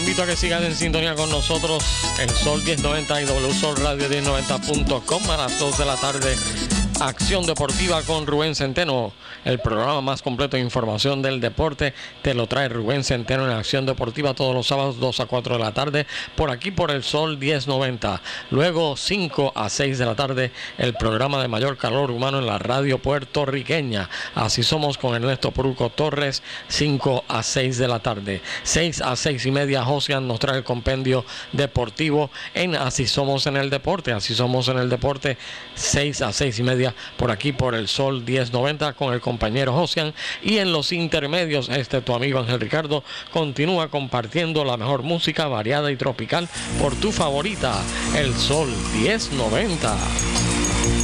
invito a que sigan en sintonía con nosotros el Sol 1090 y WSOL Radio 1090.com a las 2 de la tarde. Acción Deportiva con Rubén Centeno, el programa más completo de información del deporte, te lo trae Rubén Centeno en Acción Deportiva todos los sábados 2 a 4 de la tarde, por aquí por el Sol 1090. Luego 5 a 6 de la tarde, el programa de mayor calor humano en la radio puertorriqueña. Así somos con Ernesto Pruco Torres, 5 a 6 de la tarde. 6 a 6 y media, Josian nos trae el compendio deportivo en Así Somos en el Deporte. Así Somos en el Deporte, 6 a 6 y media, por aquí por el Sol 1090 con el compañero Josian. Y en los intermedios, tu amigo Ángel Ricardo continúa compartiendo la mejor música variada y tropical por tu favorita, el Sol 1090.